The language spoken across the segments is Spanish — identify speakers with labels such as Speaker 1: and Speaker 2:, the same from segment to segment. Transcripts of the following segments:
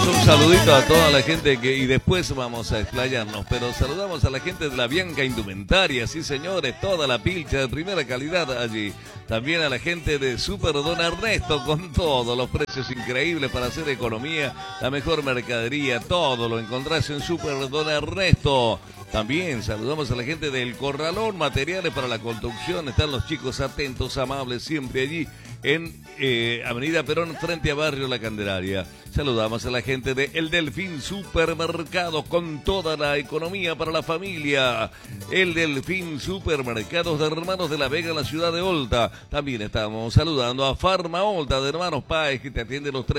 Speaker 1: un saludito a toda la gente y después vamos a explayarnos, pero saludamos a la gente de la Bianca Indumentaria, sí señores, toda la pilcha de primera calidad allí. También a la gente de Super Don Ernesto con todos los precios increíbles para hacer economía, la mejor mercadería, todo lo encontrás en Super Don Ernesto. También saludamos a la gente del Corralón, materiales para la construcción, están los chicos atentos, amables, siempre allí en Avenida Perón, frente a Barrio La Candelaria. Saludamos a la gente de El Delfín Supermercados con toda la economía para la familia. El Delfín Supermercados de Hermanos de la Vega en la ciudad de Olta. También estamos saludando a Farma Olta de Hermanos Páez, que te atiende los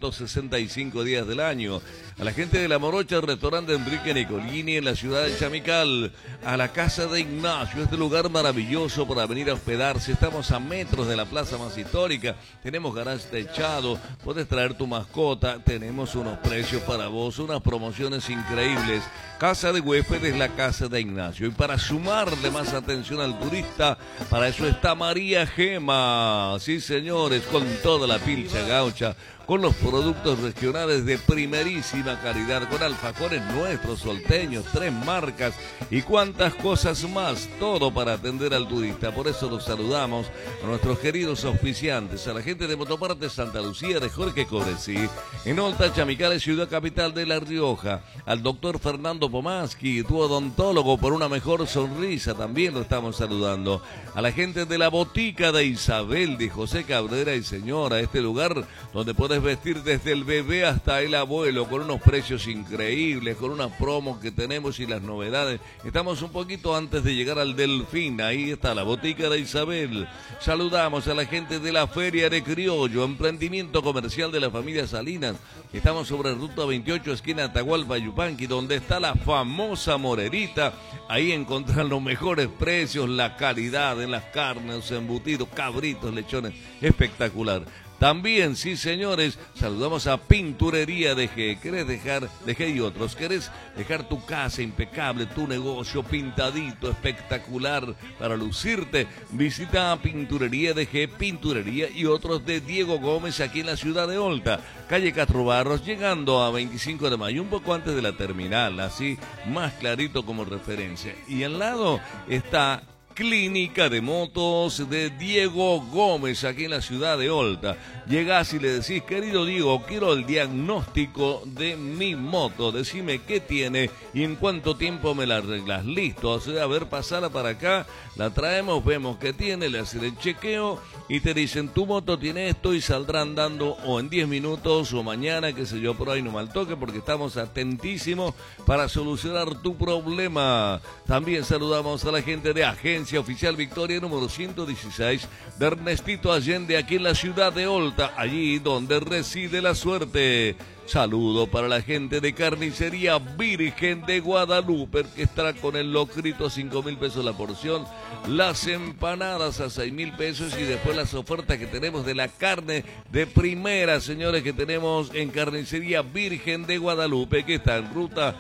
Speaker 1: 365 días del año. A la gente de La Morocha, el restaurante Enrique Nicolini en la ciudad de Chamical. A la casa de Ignacio, este lugar maravilloso para venir a hospedarse. Estamos a metros de la plaza más histórica. Tenemos garage techado, puedes traer tu mascota. Tenemos unos precios para vos, unas promociones increíbles. Casa de huéspedes, la casa de Ignacio. Y para sumarle más atención al turista, para eso está María Gema. Sí, señores, con toda la pilcha gaucha, con los productos regionales de primerísima calidad, con alfajores nuestros, solteños, 3 marcas y cuantas cosas más, todo para atender al turista. Por eso los saludamos a nuestros queridos auspiciantes, a la gente de Motopartes Santa Lucía, de Jorge Coresi, en Olta, Chamical, ciudad capital de La Rioja, al doctor Fernando Pomaski, tu odontólogo, por una mejor sonrisa, también lo estamos saludando. A la gente de la Botica de Isabel, de José Cabrera y Señora, este lugar donde puedes vestir desde el bebé hasta el abuelo, con unos precios increíbles, con unas promos que tenemos y las novedades. Estamos un poquito antes de llegar al Delfín, ahí está la Botica de Isabel. Saludamos a la gente de la Feria de Criollo, emprendimiento comercial de la familia Salinas. Estamos sobre Ruta 28, esquina Atahualpa Yupanqui, donde está la famosa Morerita. Ahí encontrarán los mejores precios, la calidad en las carnes, embutidos, cabritos, lechones, espectacular. También, sí señores, saludamos a Pinturería DG. ¿Querés dejar DG y otros? ¿Querés dejar tu casa impecable, tu negocio pintadito, espectacular para lucirte? Visita Pinturería DG, Pinturería y otros de Diego Gómez aquí en la ciudad de Olta. Calle Castro Barros, llegando a 25 de mayo, un poco antes de la terminal, así más clarito como referencia. Y al lado está Clínica de Motos de Diego Gómez, aquí en la ciudad de Olta. Llegás y le decís: querido Diego, quiero el diagnóstico de mi moto, decime qué tiene y en cuánto tiempo me la arreglas. Listo, o sea, a ver, pasala para acá, la traemos, vemos qué tiene, le hacen el chequeo y te dicen: tu moto tiene esto, y saldrá andando o en 10 minutos o mañana, qué sé yo, por ahí no mal toque, porque estamos atentísimos para solucionar tu problema. También saludamos a la gente de Agencia Oficial Victoria número 116 de Ernestito Allende, aquí en la ciudad de Olta, allí donde reside la suerte. Saludo para la gente de Carnicería Virgen de Guadalupe, que estará con el locrito a 5.000 pesos la porción, las empanadas a 6.000 pesos y después las ofertas que tenemos de la carne de primera, señores, que tenemos en Carnicería Virgen de Guadalupe, que está en ruta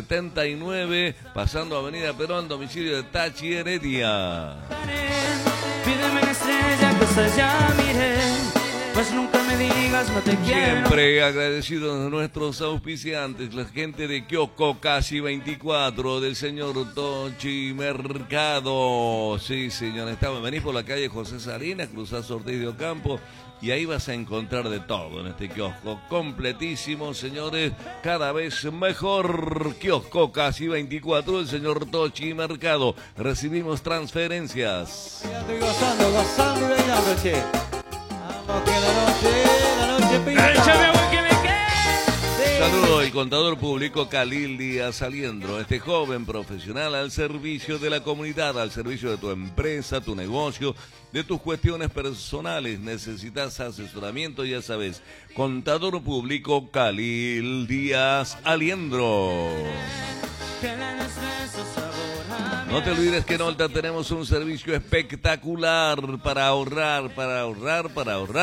Speaker 1: 79, pasando Avenida Perón, domicilio de Tachi Heredia. Pídeme una estrella, cosas ya miré. Pues nunca me digas no te quiero. Siempre agradecidos a nuestros auspiciantes, la gente de Kiosco Casi 24, del señor Tochi Mercado. Sí, señor, venís por la calle José Salinas, cruzás Ortiz de Ocampo y ahí vas a encontrar de todo en este kiosco. Completísimo, señores, cada vez mejor. Kiosco Casi 24, del señor Tochi Mercado. Recibimos transferencias.
Speaker 2: Estoy gozando de la noche. Que la noche
Speaker 1: Saludo al contador público Khalil Díaz Aliendro, este joven profesional al servicio de la comunidad, al servicio de tu empresa, tu negocio, de tus cuestiones personales. Necesitas asesoramiento, ya sabes, contador público Khalil Díaz Aliendro. No te olvides que en Olta tenemos un servicio espectacular para ahorrar.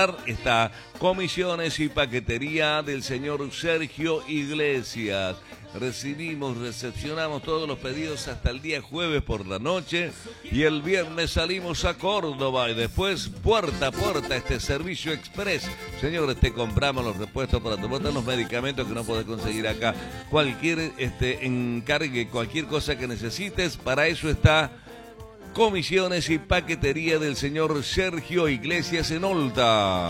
Speaker 1: Está Comisiones y Paquetería del señor Sergio Iglesias. recepcionamos todos los pedidos hasta el día jueves por la noche y el viernes salimos a Córdoba y después puerta a puerta este servicio express. Señores, te compramos los repuestos para tu bota, los medicamentos que no podés conseguir acá. Cualquier encargue, cualquier cosa que necesites, para eso está Comisiones y Paquetería del señor Sergio Iglesias en Olta.